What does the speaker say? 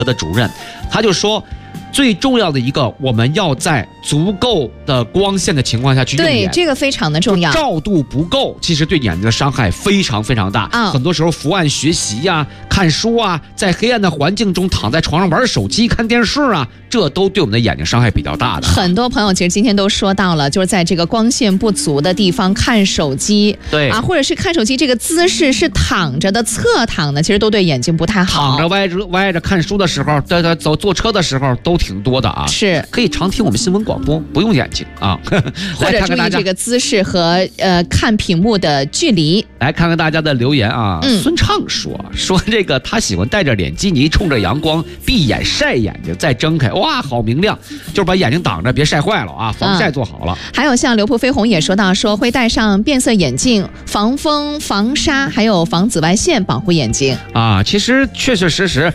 的主任，他就说。最重要的一个，我们要在足够的光线的情况下去用眼， 对，这个非常的重要。 照度不够，其实对眼睛的伤害非常非常大。很多时候伏案学习呀、看书啊，在黑暗的环境中躺在床上玩手机、看电视啊，这都对我们的眼睛伤害比较大的。 很多朋友其实今天都说到了，就是在这个光线不足的地方看手机， 对啊， 或者是看手机这个姿势是躺着的、侧躺的，其实都对眼睛不太好。 躺着歪着看书的时候，坐车的时候都挺多的啊。 是， 可以常听我们新闻广播，不用眼睛啊。 或者注意这个姿势和看屏幕的距离。 来看看大家的留言啊。孙畅说这个他喜欢戴着脸基尼，冲着阳光闭眼晒眼睛，再睁开，哇，好明亮，就是把眼睛挡着，别晒坏了啊，防晒做好了。 还有像刘瀑飞鸿也说到，说会戴上变色眼镜，防风、防沙，还有防紫外线，保护眼睛啊。其实确确实实，